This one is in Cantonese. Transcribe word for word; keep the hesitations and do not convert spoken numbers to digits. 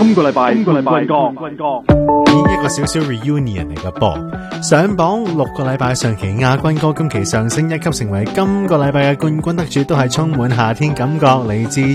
今個禮拜今個禮拜冠軍歌， 呢一個小小 reunion 嚟嘅噃，上榜六個禮拜，上期亞軍歌今期上升一級，成為今個禮拜嘅冠軍得主，都係充滿夏天感覺，嚟自